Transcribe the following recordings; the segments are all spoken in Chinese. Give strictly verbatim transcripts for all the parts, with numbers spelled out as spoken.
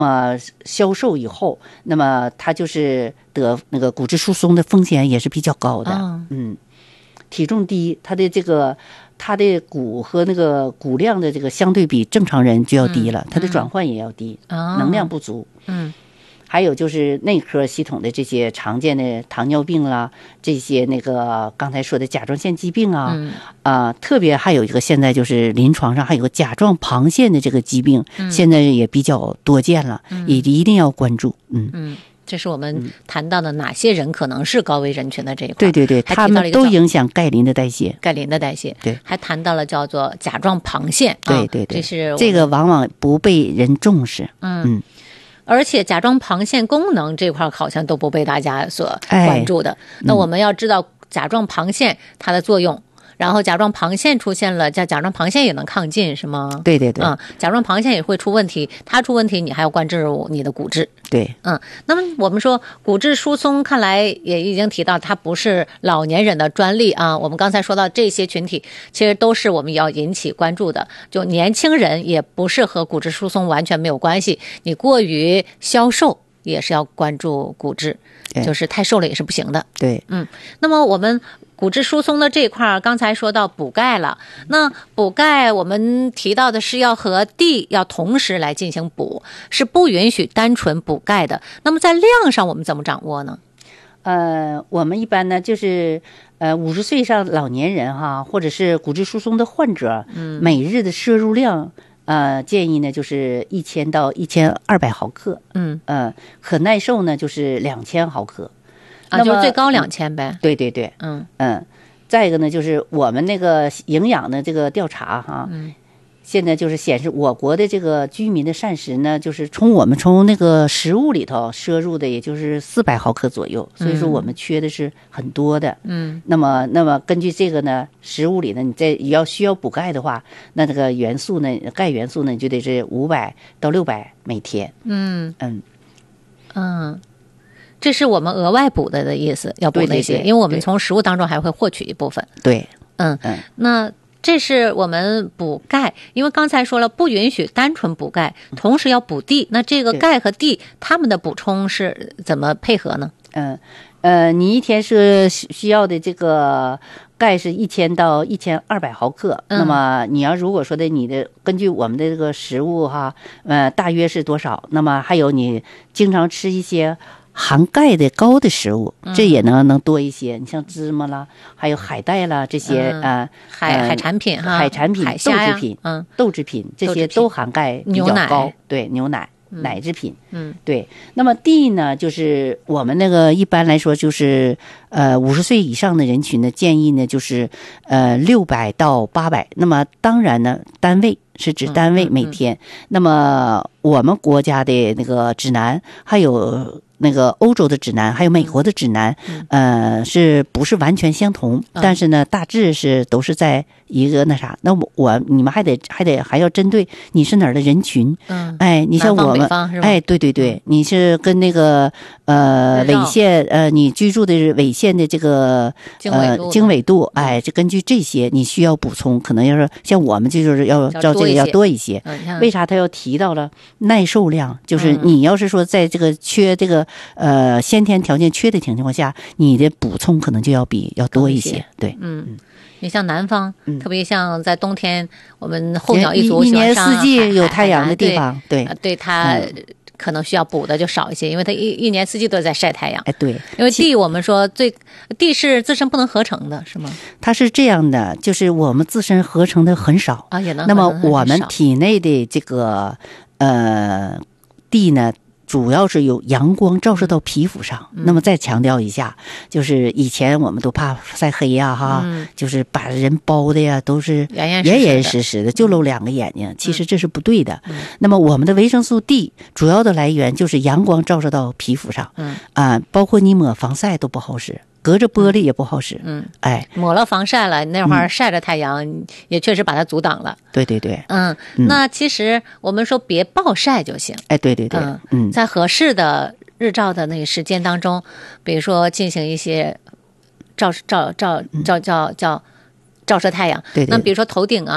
呃消瘦以后，那么他就是得那个骨质疏松的风险也是比较高的。 哦、 嗯，体重低，他的这个他的骨和那个骨量的这个相对比正常人就要低了，他、嗯、的转换也要低， 哦、 能量不足。 嗯。 还有就是内科系统的这些常见的糖尿病啦，这些那个刚才说的甲状腺疾病啊， 嗯、 呃，特别还有一个现在就是临床上还有个甲状旁腺的这个疾病， 嗯、 现在也比较多见了，嗯、也一定要关注。嗯嗯，这是我们谈到的哪些人可能是高危人群的这一块。 对对对，他们都影响钙磷的代谢， 钙磷的代谢。 对， 还谈到了叫做甲状旁腺。 对对对， 这是这个往往不被人重视。 嗯。 嗯， 而且甲状旁腺功能这块好像都不被大家所关注的。 哎、 那我们要知道甲状旁腺它的作用，嗯、然后甲状旁腺出现了，叫甲状旁腺也能亢进是吗？ 对对对， 嗯，甲状旁腺也会出问题，它出问题你还要关注你的骨质。 对， 嗯，那么我们说骨质疏松，看来也已经提到它不是老年人的专利啊。我们刚才说到这些群体，其实都是我们要引起关注的。就年轻人也不是和骨质疏松完全没有关系，你过于消瘦也是要关注骨质，就是太瘦了也是不行的。 对， 嗯，那么我们骨质疏松的这一块，刚才说到补钙了。那补钙，我们提到的是要和 D 要同时来进行补，是不允许单纯补钙的。那么在量上，我们怎么掌握呢？ 呃，我们一般呢就是呃五十岁以上老年人哈，或者是骨质疏松的患者，嗯，每日的摄入量，呃，建议呢就是一千到一千二百毫克， 嗯， 呃，可耐受呢就是两千毫克。 啊，就是最高两千呗。 对对对， 嗯嗯，再一个呢，就是我们那个营养的这个调查哈， 嗯， 现在就是显示我国的这个居民的膳食呢，就是从我们从那个食物里头摄入的，也就是四百毫克左右，所以说我们缺的是很多的。 嗯， 那么那么根据这个呢，食物里呢，你在要需要补钙的话，那这个元素呢，钙元素呢，就得是五百到六百每天。 嗯嗯嗯。这是我们额外补的的意思，要补那些， 对对对， 因为我们从食物当中还会获取一部分。 对， 嗯嗯，那这是我们补钙，因为刚才说了不允许单纯补钙，同时要补 D。那这个钙和 D 它们的补充是怎么配合呢？ 嗯呃，你一天是需要的这个钙是一千到一千二百毫克， 嗯、 那么你要如果说的你的根据我们的这个食物哈，呃，大约是多少？那么还有你经常吃一些含钙的高的食物，这也能能多一些。你像芝麻啦，还有海带啦，这些啊、 嗯呃， 海海产品哈， 海产品、 海虾呀豆制品， 嗯， 豆制品这些都含钙比较高。 牛奶， 对，牛奶。奶制品， 嗯， 对。那么 D 呢，就是我们那个一般来说就是呃五十岁以上的人群呢，建议呢就是呃六百到八百。那么当然呢，单位是指单位每天。嗯嗯嗯、那么我们国家的那个指南还有那个欧洲的指南，还有美国的指南， 嗯、 呃，是不是完全相同？嗯、但是呢，大致是都是在一个那啥。那我我你们还得还得还要针对你是哪儿的人群， 嗯， 哎，你像我们，哎，对对对，你是跟那个呃纬线呃，你居住的苇县的这个呃经纬度，哎，这根据这些你需要补充，可能要是像我们就是要照这个要多一些。 嗯、 为啥他要提到了耐受量？就是你要是说在这个缺这个。呃，先天条件缺的情况下，你的补充可能就要比要多一些。 一些对， 嗯，你像南方， 嗯、 特别像在冬天，我们候鸟一族一年四季有太阳的地方， 对， 对， 对它可能需要补的就少一些，因为它一一年四季都在晒太阳。 哎，对， 因为地我们说最地是自身不能合成的，是吗？ 它是这样的，就是我们自身合成的很少啊，也能。 那么我们体内的这个呃地呢？主要是有阳光照射到皮肤上， 嗯、 那么再强调一下，就是以前我们都怕晒黑呀，哈， 嗯、 就是把人包的呀，都是严严严实实的，就露两个眼睛。 嗯、 其实这是不对的。 嗯、 那么我们的维生素 D 主要的来源就是阳光照射到皮肤上， 嗯啊，包括你抹防晒都不好使。隔着玻璃也不好使， 嗯， 哎， 抹了防晒了，那会儿晒着太阳，嗯、也确实把它阻挡了。 对对对， 嗯，嗯那其实我们说别暴晒就行。 哎，对对对， 嗯， 嗯， 在合适的日照的那个时间当中，比如说进行一些照照照照照照照射太阳。 对对。 那比如说头顶啊。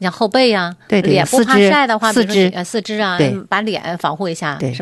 像后背呀、 对对脸不怕四肢晒的话，比如说四肢呃四肢啊对， 把脸防护一下， 对是吧？